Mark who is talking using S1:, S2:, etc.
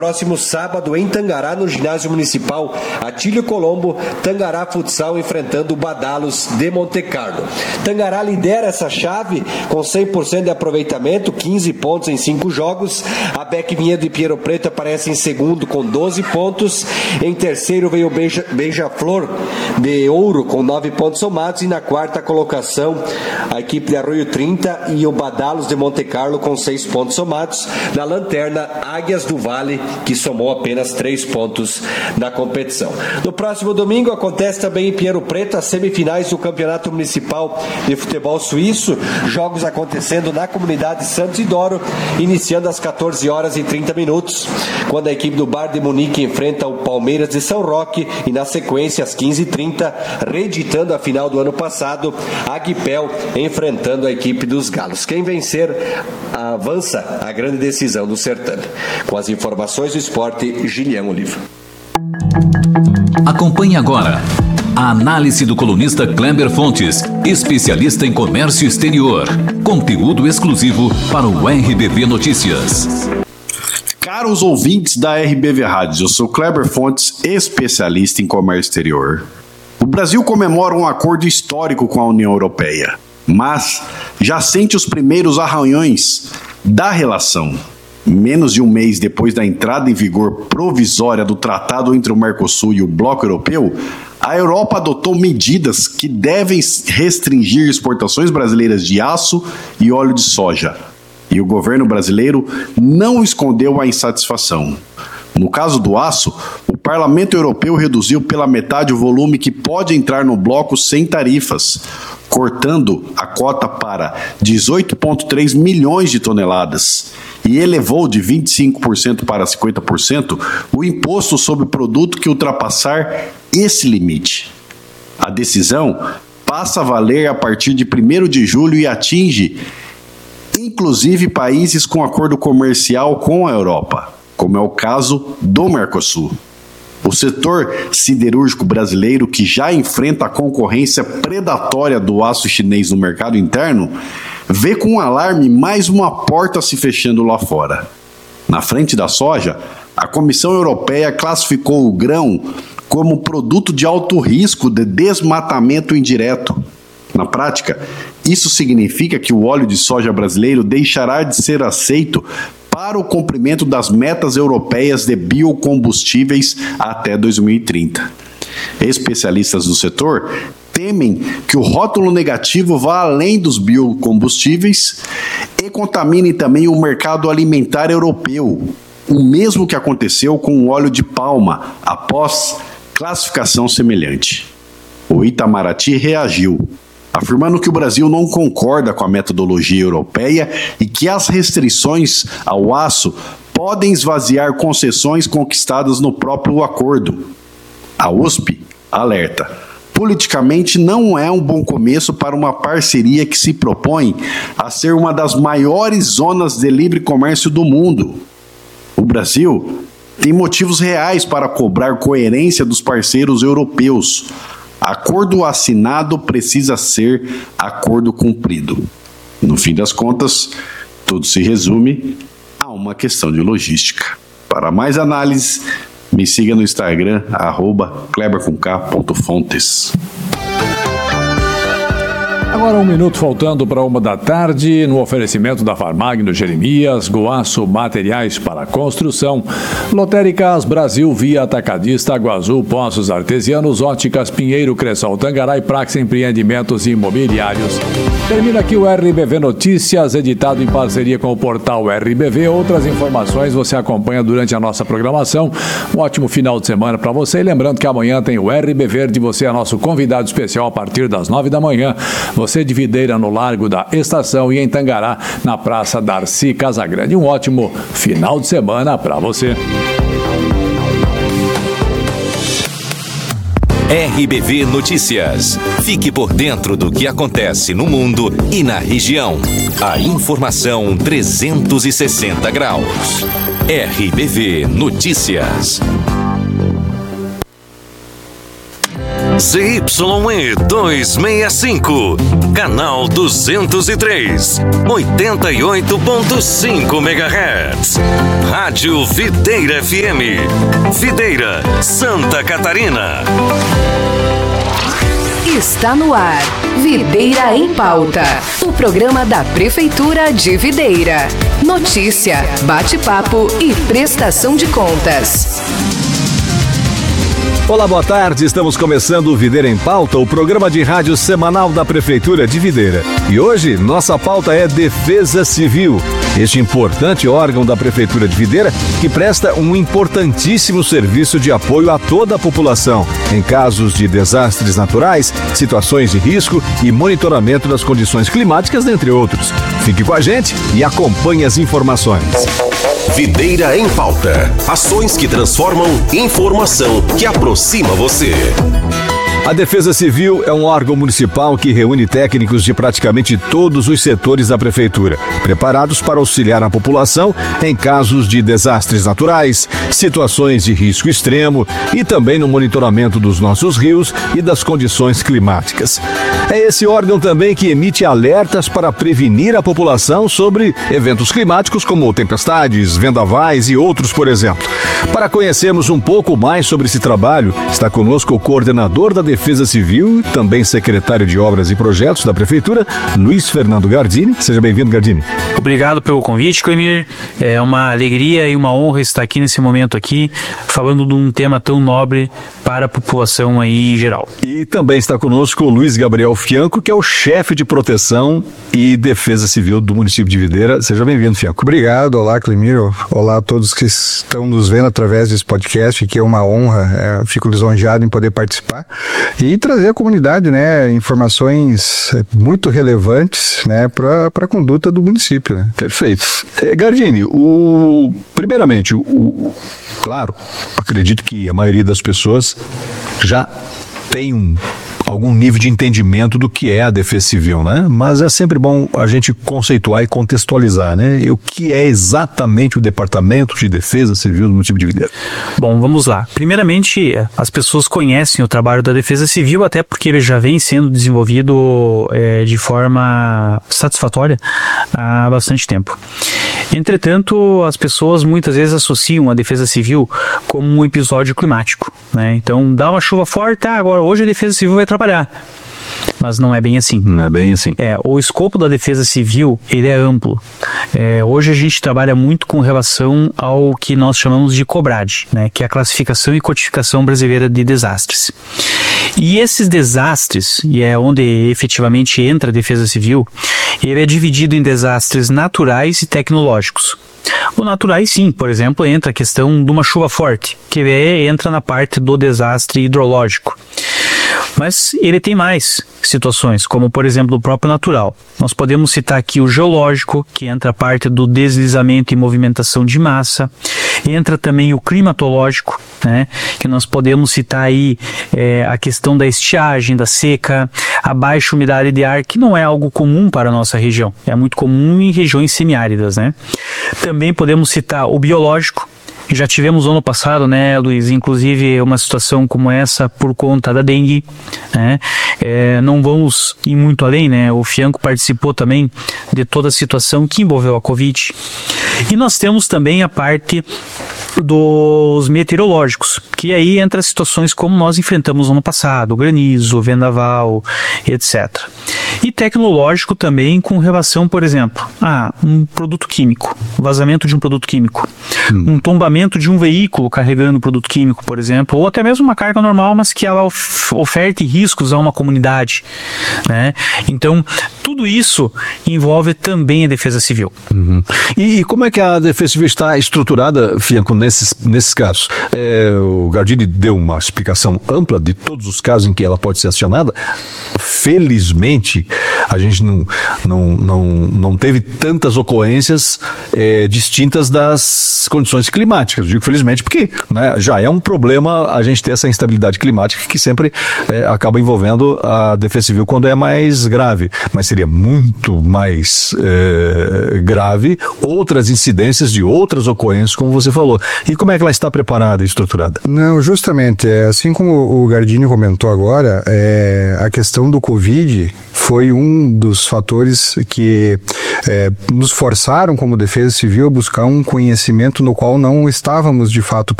S1: Próximo sábado em Tangará, no ginásio municipal Atílio Colombo, Tangará Futsal enfrentando o Badalos de Monte Carlo. Tangará lidera essa chave com 100% de aproveitamento, 15 pontos em 5 jogos. A Beck Vinhedo e Piero Preto aparecem em segundo com 12 pontos. Em terceiro veio o Beija-Flor de Ouro com 9 pontos somados. E na quarta colocação a equipe de Arroio 30 e o Badalos de Monte Carlo com 6 pontos somados. Na lanterna, Águias do Vale, que somou apenas 3 pontos na competição. No próximo domingo acontece também em Pinheiro Preto as semifinais do Campeonato Municipal de Futebol Suíço, jogos acontecendo na comunidade Santos Idoro, iniciando às 14h30, quando a equipe do Bar de Munique enfrenta o Palmeiras de São Roque, e na sequência às 15h30, reeditando a final do ano passado, a Aguipel enfrentando a equipe dos Galos. Quem vencer avança a grande decisão do certame. Com as informações do esporte, Gilian Oliva.
S2: Acompanhe agora a análise do colunista Kleber Fontes, especialista em comércio exterior. Conteúdo exclusivo para o RBV Notícias.
S3: Caros ouvintes da RBV Rádio, eu sou Kleber Fontes, especialista em comércio exterior. O Brasil comemora um acordo histórico com a União Europeia, mas já sente os primeiros arranhões da relação. Menos de um mês depois da entrada em vigor provisória do tratado entre o Mercosul e o Bloco Europeu, a Europa adotou medidas que devem restringir exportações brasileiras de aço e óleo de soja. E o governo brasileiro não escondeu a insatisfação. No caso do aço, o Parlamento Europeu reduziu pela metade o volume que pode entrar no bloco sem tarifas, cortando a cota para 18,3 milhões de toneladas e elevou de 25% para 50% o imposto sobre o produto que ultrapassar esse limite. A decisão passa a valer a partir de 1º de julho e atinge inclusive países com acordo comercial com a Europa, como é o caso do Mercosul. O setor siderúrgico brasileiro, que já enfrenta a concorrência predatória do aço chinês no mercado interno, vê com alarme mais uma porta se fechando lá fora. Na frente da soja, a Comissão Europeia classificou o grão como produto de alto risco de desmatamento indireto. Na prática, isso significa que o óleo de soja brasileiro deixará de ser aceito para o cumprimento das metas europeias de biocombustíveis até 2030. Especialistas do setor temem que o rótulo negativo vá além dos biocombustíveis e contamine também o mercado alimentar europeu, o mesmo que aconteceu com o óleo de palma após classificação semelhante. O Itamaraty reagiu, afirmando que o Brasil não concorda com a metodologia europeia e que as restrições ao aço podem esvaziar concessões conquistadas no próprio acordo. A USP alerta: politicamente não é um bom começo para uma parceria que se propõe a ser uma das maiores zonas de livre comércio do mundo. O Brasil tem motivos reais para cobrar coerência dos parceiros europeus. Acordo assinado precisa ser acordo cumprido. No fim das contas, tudo se resume a uma questão de logística. Para mais análises, me siga no Instagram, @kleber_fontes.
S4: Agora 1 minuto faltando para 1h da tarde, no oferecimento da Farmagno Jeremias, Goaço Materiais para Construção, Lotéricas Brasil, Via Atacadista, Água Azul, Poços Artesianos, Óticas Pinheiro, Cressol Tangará e Prax Empreendimentos Imobiliários. Termina aqui o RBV Notícias, editado em parceria com o portal RBV. Outras informações você acompanha durante a nossa programação. Um ótimo final de semana para você. E lembrando que amanhã tem o RB Verde, você é nosso convidado especial a partir das 9 da manhã. Você de Videira no Largo da Estação e em Tangará, na Praça Darcy Casagrande. Um ótimo final de semana para você.
S2: RBV Notícias. Fique por dentro do que acontece no mundo e na região. A informação 360 graus. RBV Notícias.
S5: ZYE 265, canal 203, 88.5 MHz. Rádio Videira FM, Videira, Santa Catarina.
S6: Está no ar, Videira em Pauta, o programa da Prefeitura de Videira. Notícia, bate-papo e prestação de contas.
S7: Olá, boa tarde. Estamos começando o Videira em Pauta, o programa de rádio semanal da Prefeitura de Videira. E hoje, nossa pauta é Defesa Civil, este importante órgão da Prefeitura de Videira que presta um importantíssimo serviço de apoio a toda a população em casos de desastres naturais, situações de risco e monitoramento das condições climáticas, dentre outros. Fique com a gente e acompanhe as informações.
S5: Videira em Pauta. Ações que transformam, informação que aproxima você.
S7: A Defesa Civil é um órgão municipal que reúne técnicos de praticamente todos os setores da Prefeitura, preparados para auxiliar a população em casos de desastres naturais, situações de risco extremo e também no monitoramento dos nossos rios e das condições climáticas. É esse órgão também que emite alertas para prevenir a população sobre eventos climáticos como tempestades, vendavais e outros, por exemplo. Para conhecermos um pouco mais sobre esse trabalho, está conosco o coordenador da Defesa Civil e também secretário de Obras e Projetos da Prefeitura, Luiz Fernando Gardini. Seja bem-vindo, Gardini.
S8: Obrigado pelo convite, Clemir. É uma alegria e uma honra estar aqui nesse momento aqui, falando de um tema tão nobre para a população aí em geral.
S7: E também está conosco o Luiz Gabriel Fianco, que é o chefe de Proteção e Defesa Civil do município de Videira. Seja bem-vindo, Fianco.
S9: Obrigado. Olá, Clemir. Olá a todos que estão nos vendo através desse podcast, que é uma honra. Fico lisonjeado em poder participar e trazer à comunidade, né, informações muito relevantes, né, para a conduta do município, né?
S7: Perfeito. Gardini, primeiramente, claro, acredito que a maioria das pessoas já tem algum nível de entendimento do que é a Defesa Civil, né? Mas é sempre bom a gente conceituar e contextualizar, né? E o que é exatamente o Departamento de Defesa Civil do município de Videira?
S8: Bom, vamos lá. Primeiramente, as pessoas conhecem o trabalho da Defesa Civil, até porque ele já vem sendo desenvolvido de forma satisfatória há bastante tempo. Entretanto, as pessoas muitas vezes associam a Defesa Civil como um episódio climático, né? Então, dá uma chuva forte, agora hoje a Defesa Civil vai trabalhar. Mas não é bem assim.
S7: Não é bem assim.
S8: O escopo da Defesa Civil, ele é amplo. Hoje a gente trabalha muito com relação ao que nós chamamos de COBRAD, né? Que é a Classificação e Codificação Brasileira de Desastres. E esses desastres, e é onde efetivamente entra a Defesa Civil, ele é dividido em desastres naturais e tecnológicos. O naturais, sim, por exemplo, entra a questão de uma chuva forte, que entra na parte do desastre hidrológico. Mas ele tem mais situações, como por exemplo o próprio natural. Nós podemos citar aqui o geológico, que entra a parte do deslizamento e movimentação de massa. Entra também o climatológico, né, que nós podemos citar aí a questão da estiagem, da seca, a baixa umidade de ar, que não é algo comum para a nossa região. É muito comum em regiões semiáridas, né? Também podemos citar o biológico. Já tivemos ano passado, né, Luiz, inclusive uma situação como essa por conta da dengue, né? Não vamos ir muito além, né? O Fianco participou também de toda a situação que envolveu a Covid. E nós temos também a parte dos meteorológicos, que aí entra situações como nós enfrentamos no ano passado, granizo, vendaval, etc. E tecnológico também com relação, por exemplo, a um produto químico, vazamento de um produto químico, um tombamento de um veículo carregando produto químico, por exemplo, ou até mesmo uma carga normal, mas que ela oferte riscos a uma comunidade, né? Então, tudo isso envolve também a Defesa Civil.
S7: Uhum. E como é que a Defesa Civil está estruturada, Fianco, nesses casos? O Gardini deu uma explicação ampla de todos os casos em que ela pode ser acionada. Felizmente, a gente não teve tantas ocorrências distintas das condições climáticas. Eu digo felizmente porque, né, já é um problema a gente ter essa instabilidade climática que sempre acaba envolvendo a Defesa Civil quando é mais grave, mas seria muito mais grave outras incidências de outras ocorrências, como você falou. E como é que ela está preparada e estruturada?
S9: Não, justamente, assim como o Gardini comentou agora, a questão do Covid foi um dos fatores que nos forçaram como Defesa Civil a buscar um conhecimento no qual não estávamos de fato